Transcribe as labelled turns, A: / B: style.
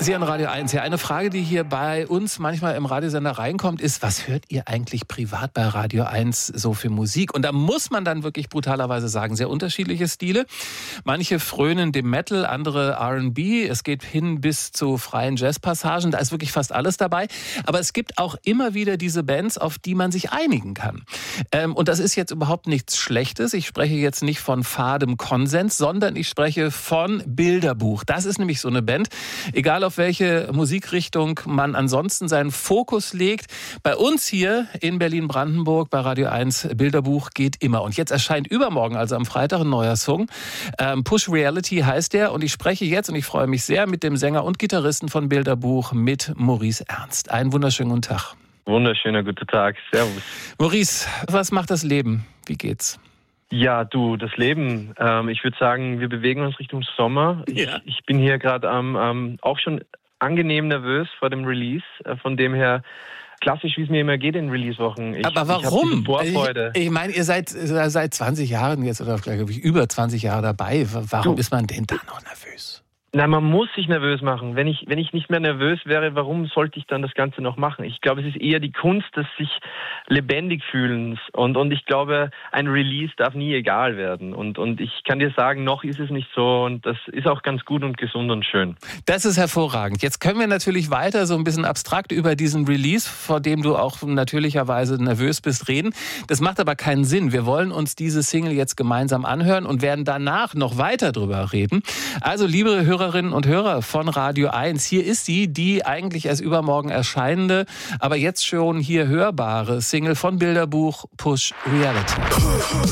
A: Sie an Radio 1. Ja, eine Frage, die hier bei uns manchmal im Radiosender reinkommt, ist, was hört ihr eigentlich privat bei Radio 1 so für Musik? Und da muss man dann wirklich brutalerweise sagen, sehr unterschiedliche Stile. Manche frönen dem Metal, andere R&B. Es geht hin bis zu freien Jazzpassagen. Da ist wirklich fast alles dabei. Aber es gibt auch immer wieder diese Bands, auf die man sich einigen kann. Und das ist jetzt überhaupt nichts Schlechtes. Ich spreche jetzt nicht von fadem Konsens, sondern ich spreche von Bilderbuch. Das ist nämlich so eine Band. Egal auf welche Musikrichtung man ansonsten seinen Fokus legt. Bei uns hier in Berlin-Brandenburg bei Radio 1 Bilderbuch geht immer. Und jetzt erscheint übermorgen, also am Freitag, ein neuer Song. Push Reality heißt der. Und ich spreche jetzt, und ich freue mich sehr, mit dem Sänger und Gitarristen von Bilderbuch, mit Maurice Ernst. Einen wunderschönen guten Tag.
B: Wunderschöner guten Tag. Servus.
A: Maurice, was macht das Leben? Wie geht's?
B: Ja, du, das Leben. Ich würde sagen, wir bewegen uns Richtung Sommer. Ich bin hier gerade auch schon angenehm nervös vor dem Release. Von dem her klassisch, wie es mir immer geht in Release-Wochen.
A: Aber warum? Ich meine, ihr seid seit 20 Jahren jetzt, oder glaube ich über 20 Jahre dabei. Warum ist man denn da noch nervös?
B: Nein, man muss sich nervös machen. Wenn ich nicht mehr nervös wäre, warum sollte ich dann das Ganze noch machen? Ich glaube, es ist eher die Kunst des sich lebendig Fühlens. Und ich glaube, ein Release darf nie egal werden. Und ich kann dir sagen, noch ist es nicht so. Und das ist auch ganz gut und gesund und schön.
A: Das ist hervorragend. Jetzt können wir natürlich weiter so ein bisschen abstrakt über diesen Release, vor dem du auch natürlicherweise nervös bist, reden. Das macht aber keinen Sinn. Wir wollen uns diese Single jetzt gemeinsam anhören und werden danach noch weiter drüber reden. Also, liebe Hörerinnen und Hörer von Radio 1, hier ist sie, die eigentlich erst übermorgen erscheinende, aber jetzt schon hier hörbare Single von Bilderbuch, Push Reality.